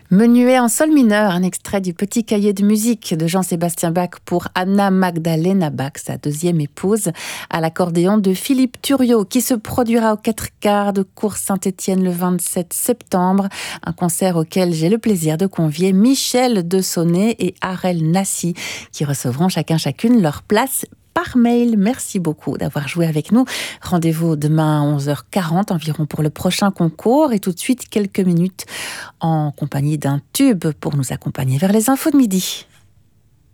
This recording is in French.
Menuet en sol mineur, un extrait du Petit cahier de musique de Jean-Sébastien Bach pour Anna Magdalena Bach, sa deuxième épouse, à l'accordéon de Philippe Thuriot, qui se produira aux 4/4 de Cours Saint-Étienne le 27 septembre. Un concert auquel j'ai le plaisir de convier Michel Dessonnet et Arel Nassi, qui recevront chacune leur place par mail. Merci beaucoup d'avoir joué avec nous. Rendez-vous demain à 11h40 environ pour le prochain concours. Et tout de suite, quelques minutes en compagnie d'un tube pour nous accompagner vers les infos de midi.